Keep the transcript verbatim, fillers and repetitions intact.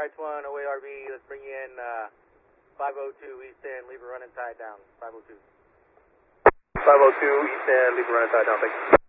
R H one, O A R B, let's bring you in uh, five oh two East End, leave a running tide down, five oh two. five oh two East End, leave a running tide down, thank you.